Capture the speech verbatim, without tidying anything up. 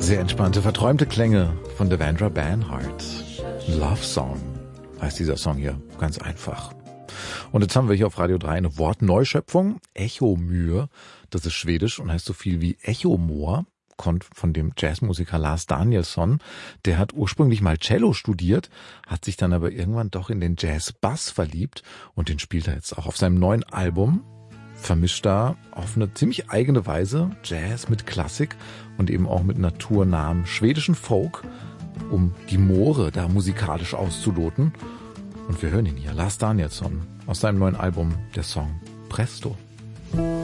Sehr entspannte, verträumte Klänge von Devendra Banhart. Love Song heißt dieser Song hier, ganz einfach. Und jetzt haben wir hier auf Radio drei eine Wortneuschöpfung, Echomyr. Das ist schwedisch und heißt so viel wie Echomoor. Kommt von dem Jazzmusiker Lars Danielsson. Der hat ursprünglich mal Cello studiert, hat sich dann aber irgendwann doch in den Jazz-Bass verliebt und den spielt er jetzt auch auf seinem neuen Album. Vermischt da auf eine ziemlich eigene Weise Jazz mit Klassik und eben auch mit naturnahem schwedischen Folk, um die Moore da musikalisch auszuloten. Und wir hören ihn hier, Lars Danielsson, aus seinem neuen Album, der Song Presto.